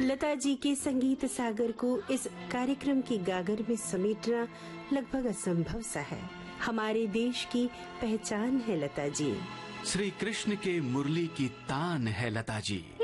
लता जी के संगीत सागर को इस कार्यक्रम की गागर में समेटना लगभग असंभव सा है। हमारे देश की पहचान है लता जी। श्री कृष्ण के मुरली की तान है लता जी।